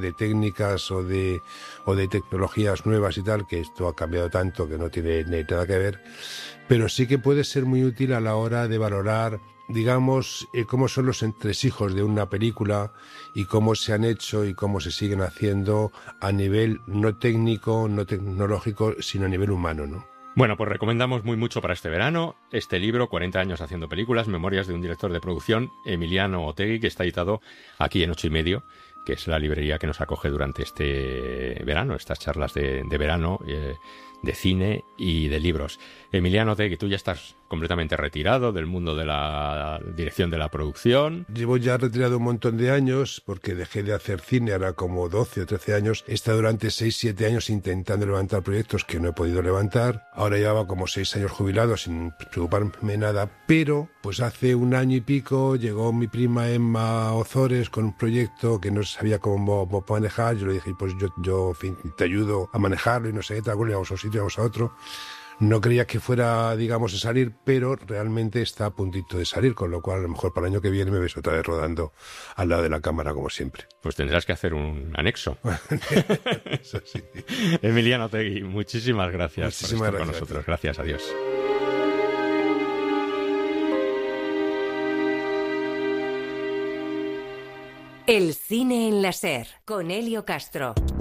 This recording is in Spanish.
de técnicas o de tecnologías nuevas y tal, que esto ha cambiado tanto que no tiene ni nada que ver, pero sí que puede ser muy útil a la hora de valorar, digamos, cómo son los entresijos de una película y cómo se han hecho y cómo se siguen haciendo a nivel no técnico, no tecnológico, sino a nivel humano, ¿no? Bueno, pues recomendamos muy mucho para este verano este libro, 40 años haciendo películas, memorias de un director de producción, Emiliano Otegi, que está editado aquí en 8+, que es la librería que nos acoge durante este verano, estas charlas de verano, de cine y de libros. Emiliano Otegi, tú ya estás completamente retirado del mundo de la dirección de la producción. Llevo ya retirado un montón de años porque dejé de hacer cine, ahora como 12 o 13 años. He estado durante 6-7 años intentando levantar proyectos que no he podido levantar. Ahora llevaba como 6 años jubilado sin preocuparme nada, pero pues hace un año y pico llegó mi prima Emma Ozores con un proyecto que no sabía cómo manejar. Yo le dije, pues yo en fin, te ayudo a manejarlo y no sé, tal, vamos a un sitio, vamos a otro. No creía que fuera, digamos, a salir, pero realmente está a puntito de salir, con lo cual a lo mejor para el año que viene me ves otra vez rodando al lado de la cámara, como siempre. Pues tendrás que hacer un anexo. Eso sí. Emiliano Otegi, muchísimas gracias por estar con nosotros. Gracias, adiós. El cine en la SER, con Elio Castro.